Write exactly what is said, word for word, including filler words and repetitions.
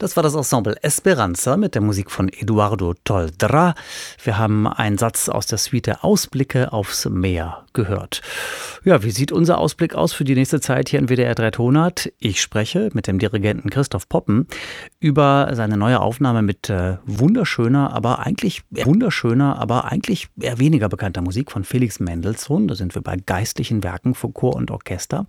Das war das Ensemble Esperanza mit der Musik von Eduardo Toldrá. Wir haben einen Satz aus der Suite Ausblicke aufs Meer gehört. Ja, wie sieht unser Ausblick aus für die nächste Zeit hier in W D R drei Tonart? Ich spreche mit dem Dirigenten Christoph Poppen über seine neue Aufnahme mit äh, wunderschöner, aber eigentlich äh, wunderschöner, aber eigentlich eher weniger bekannter Musik von Felix Mendelssohn. Da sind wir bei geistlichen Werken für Chor und Orchester.